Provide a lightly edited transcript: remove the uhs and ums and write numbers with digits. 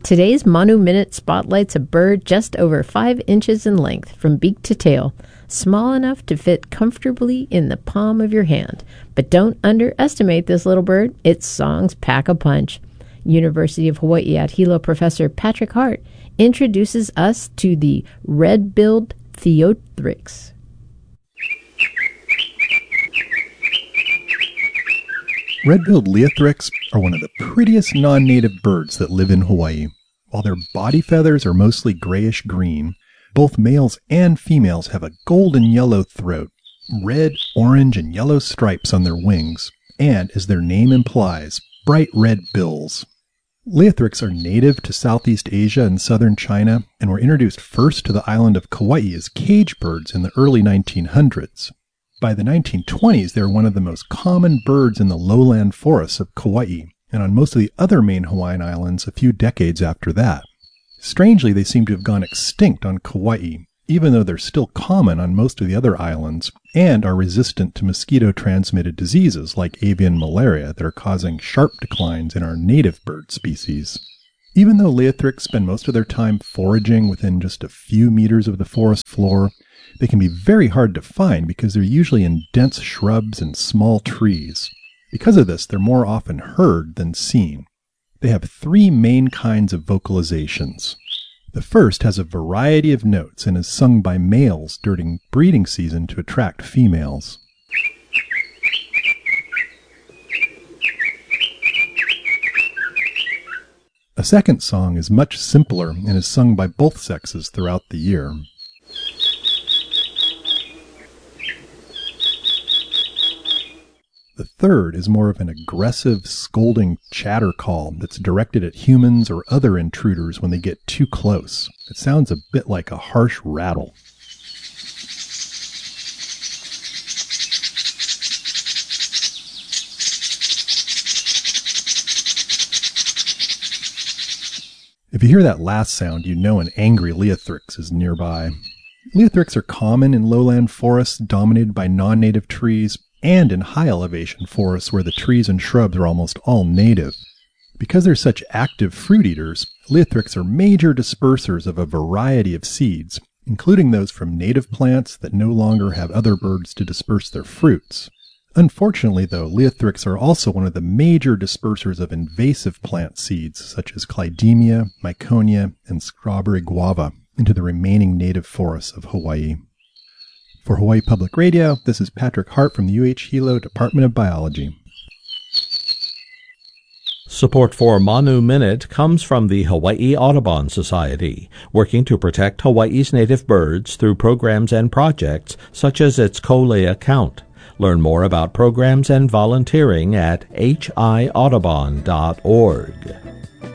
Today's Manu Minute spotlights a bird just over 5 inches in length from beak to tail, small enough to fit comfortably in the palm of your hand. But don't underestimate this little bird. Its songs pack a punch. University of Hawaii at Hilo professor Patrick Hart introduces us to the red-billed Theothrix. Red-billed Theothrix are one of the prettiest non-native birds that live in Hawaii. While their body feathers are mostly grayish-green, both males and females have a golden yellow throat, red, orange, and yellow stripes on their wings, and, as their name implies, bright red bills. Theothrix are native to Southeast Asia and southern China and were introduced first to the island of Kauai as cage birds in the early 1900s. By the 1920s, they were one of the most common birds in the lowland forests of Kauai, and on most of the other main Hawaiian islands a few decades after that. Strangely, they seem to have gone extinct on Kauai, even though they're still common on most of the other islands, and are resistant to mosquito-transmitted diseases like avian malaria that are causing sharp declines in our native bird species. Even though Theothrix spend most of their time foraging within just a few meters of the forest floor, they can be very hard to find because they're usually in dense shrubs and small trees. Because of this, they're more often heard than seen. They have 3 main kinds of vocalizations. The first has a variety of notes and is sung by males during breeding season to attract females. A second song is much simpler and is sung by both sexes throughout the year. The third is more of an aggressive, scolding chatter call that's directed at humans or other intruders when they get too close. It sounds a bit like a harsh rattle. If you hear that last sound, you know an angry Theothrix is nearby. Theothrix are common in lowland forests dominated by non-native trees, and in high elevation forests where the trees and shrubs are almost all native. Because they're such active fruit eaters, Theothrix are major dispersers of a variety of seeds, including those from native plants that no longer have other birds to disperse their fruits. Unfortunately, though, Theothrix are also one of the major dispersers of invasive plant seeds such as Clidemia, Miconia, and strawberry guava into the remaining native forests of Hawaii. For Hawaii Public Radio, this is Patrick Hart from the UH Hilo Department of Biology. Support for Manu Minute comes from the Hawaii Audubon Society, working to protect Hawaii's native birds through programs and projects such as its Kolea Count. Learn more about programs and volunteering at hiaudubon.org.